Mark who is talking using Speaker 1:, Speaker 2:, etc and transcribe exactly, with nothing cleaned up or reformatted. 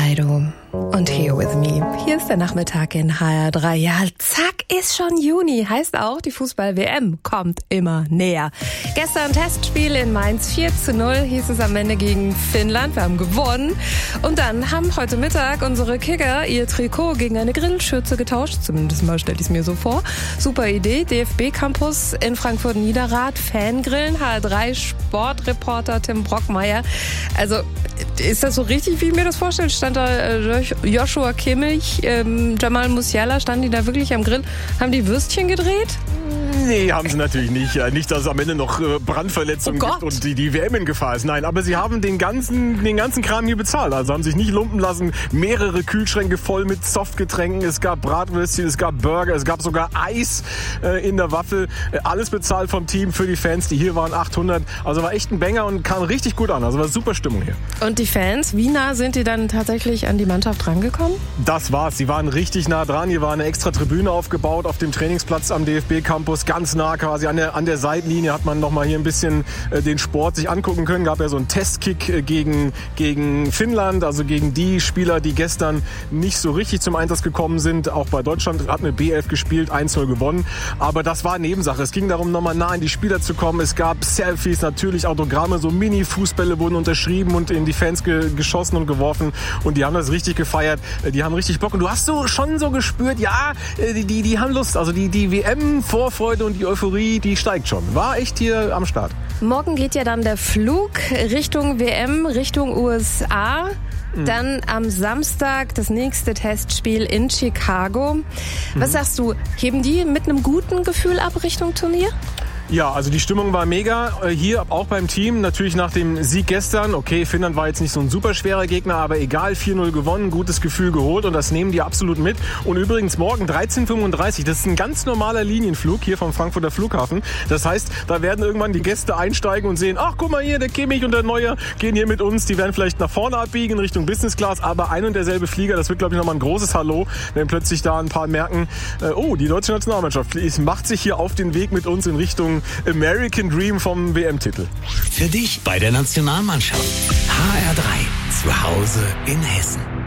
Speaker 1: Aido und Here With Me. Hier ist der Nachmittag in H R drei. Ja, zack, ist schon Juni. Heißt auch, die Fußball-W M kommt immer näher. Gestern Testspiel in Mainz, vier zu null hieß es am Ende gegen Finnland. Wir haben gewonnen. Und dann haben heute Mittag unsere Kicker ihr Trikot gegen eine Grillschürze getauscht. Zumindest mal stelle ich es mir so vor. Super Idee. D F B-Campus in Frankfurt-Niederrad. Fangrillen. H R drei Sportreporter Tim Brockmeier. Also, ist das so richtig, wie ich mir das vorstelle? Stand da äh, Joshua Kimmich, ähm, Jamal Musiala, standen die da wirklich am Grill? Haben die Würstchen gedreht?
Speaker 2: Nee, haben sie natürlich nicht. Nicht, dass es am Ende noch Brandverletzungen
Speaker 1: oh
Speaker 2: gibt und die, die W M in Gefahr ist. Nein, aber sie haben den ganzen, den ganzen Kram hier bezahlt. Also haben sich nicht lumpen lassen. Mehrere Kühlschränke voll mit Softgetränken. Es gab Bratwürstchen, es gab Burger, es gab sogar Eis äh, in der Waffel. Äh, alles bezahlt vom Team für die Fans, die hier waren, achthundert. Also war echt ein Banger und kam richtig gut an. Also war super Stimmung hier.
Speaker 1: Und die Fans, wie nah sind die dann tatsächlich an die Mannschaft rangekommen?
Speaker 2: Das war's. Sie waren richtig nah dran. Hier war eine extra Tribüne aufgebaut auf dem Trainingsplatz am D F B-Campus. Ganz nah quasi an der, an der Seitenlinie hat man noch mal hier ein bisschen äh, den Sport sich angucken können. Gab ja so einen Testkick äh, gegen, gegen Finnland, also gegen die Spieler, die gestern nicht so richtig zum Einsatz gekommen sind. Auch bei Deutschland hat eine B elf gespielt, eins null gewonnen. Aber das war Nebensache. Es ging darum, noch mal nah an die Spieler zu kommen. Es gab Selfies, natürlich Autogramme, so Mini-Fußbälle wurden unterschrieben und in die Fans ge- geschossen und geworfen. Und die haben das richtig gefeiert. Die haben richtig Bock. Und du hast so schon so gespürt, ja, die, die, die haben Lust. Also die, die W M-Vorfreude und die Euphorie, die steigt schon. War echt hier am Start.
Speaker 1: Morgen geht ja dann der Flug Richtung W M, Richtung U S A. Mhm. Dann am Samstag das nächste Testspiel in Chicago. Was mhm. sagst du, heben die mit einem guten Gefühl ab Richtung Turnier?
Speaker 2: Ja, also die Stimmung war mega. Hier auch beim Team. Natürlich nach dem Sieg gestern. Okay, Finnland war jetzt nicht so ein super schwerer Gegner, aber egal, vier null gewonnen, gutes Gefühl geholt und das nehmen die absolut mit. Und übrigens morgen dreizehn Uhr fünfunddreißig, das ist ein ganz normaler Linienflug hier vom Frankfurter Flughafen. Das heißt, da werden irgendwann die Gäste einsteigen und sehen, ach guck mal hier, der Kimmich und der Neuer gehen hier mit uns. Die werden vielleicht nach vorne abbiegen in Richtung Business Class, aber ein und derselbe Flieger. Das wird, glaube ich, nochmal ein großes Hallo, wenn plötzlich da ein paar merken, äh, oh, die deutsche Nationalmannschaft macht sich hier auf den Weg mit uns in Richtung American Dream vom W M-Titel.
Speaker 3: Für dich bei der Nationalmannschaft. H R drei. Zu Hause in Hessen.